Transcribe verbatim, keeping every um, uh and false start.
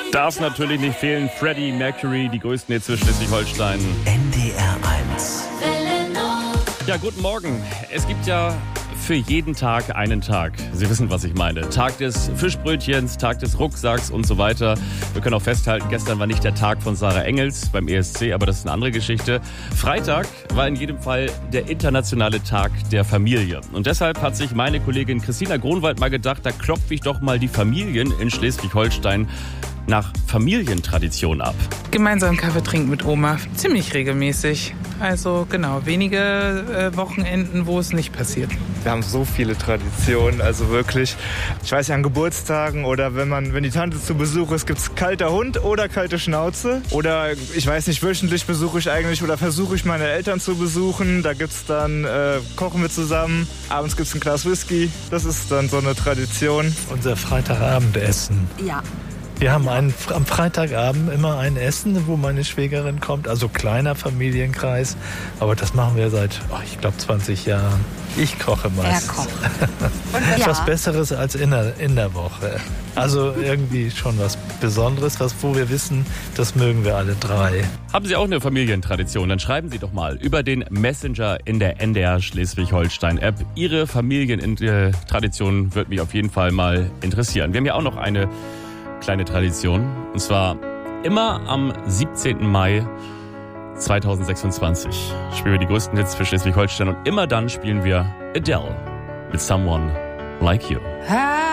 Darf natürlich nicht fehlen. Freddie Mercury, die größten Hits für Schleswig-Holstein. N D R eins. Ja, guten Morgen. Es gibt ja für jeden Tag einen Tag. Sie wissen, was ich meine. Tag des Fischbrötchens, Tag des Rucksacks und so weiter. Wir können auch festhalten, gestern war nicht der Tag von Sarah Engels beim E S C, aber das ist eine andere Geschichte. Freitag war in jedem Fall der internationale Tag der Familie. Und deshalb hat sich meine Kollegin Christina Gronwald mal gedacht, da klopfe ich doch mal die Familien in Schleswig-Holstein nach Familientradition ab. Gemeinsam Kaffee trinken mit Oma, ziemlich regelmäßig. Also genau, wenige äh, Wochenenden, wo es nicht passiert. Wir haben so viele Traditionen, also wirklich, ich weiß ja, an Geburtstagen oder wenn man, wenn die Tante zu Besuch ist, gibt's kalter Hund oder kalte Schnauze. Oder ich weiß nicht, wöchentlich besuche ich eigentlich oder versuche ich meine Eltern zu besuchen. Da gibt's dann, äh, kochen wir zusammen, abends gibt's ein Glas Whisky. Das ist dann so eine Tradition. Unser Freitagabendessen. Ja. Wir haben einen, am Freitagabend immer ein Essen, wo meine Schwägerin kommt, also kleiner Familienkreis. Aber das machen wir seit, oh, ich glaube, zwanzig Jahren. Ich koche meistens. Er kocht. Und ja. Was Besseres als in der, in der Woche. Also irgendwie schon was Besonderes, was, wo wir wissen, das mögen wir alle drei. Haben Sie auch eine Familientradition? Dann schreiben Sie doch mal über den Messenger in der N D R Schleswig-Holstein-App. Ihre Familientradition würde mich auf jeden Fall mal interessieren. Wir haben ja auch noch eine kleine Tradition. Und zwar immer am siebzehnten Mai zweitausendsechsundzwanzig spielen wir die größten Hits für Schleswig-Holstein und immer dann spielen wir Adele mit Someone Like You.